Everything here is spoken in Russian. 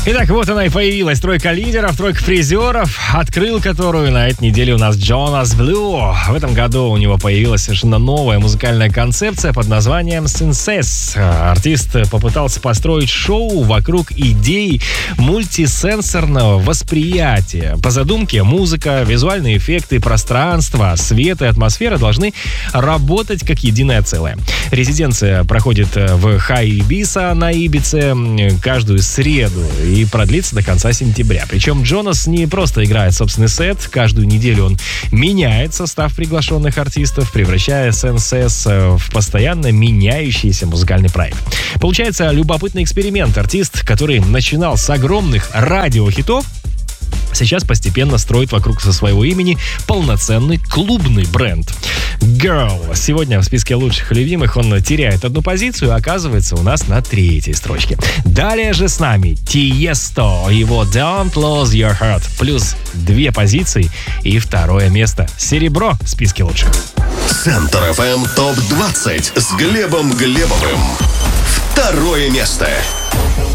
Итак, вот она и появилась. Тройка лидеров, тройка призеров, открыл которую на этой неделе у нас Jonas Blue. В этом году у него появилась совершенно новая музыкальная концепция под названием Synthesis. Артист попытался построить шоу вокруг идей мультисенсорного восприятия. По задумке, музыка, визуальные эффекты, пространство, свет и атмосфера должны работать как единое целое. Резиденция проходит в Хай Ибиса на Ибице каждую среду и продлится до конца сентября. Причем Джонас не просто играет собственный сет, каждую неделю он меняет состав приглашенных артистов, превращая Synthesis в постоянно меняющийся музыкальный проект. Получается любопытный эксперимент. Артист, который начинал с огромных радиохитов, сейчас постепенно строит вокруг своего имени полноценный клубный бренд. Girl. Сегодня в списке лучших и любимых он теряет одну позицию, оказывается у нас на 3-й строчке. Далее же с нами Tiesto, его Don't Lose Your Heart, плюс 2 позиции и 2 место. Серебро в списке лучших. Центр FM ТОП-20 с Глебом Глебовым. 2 место.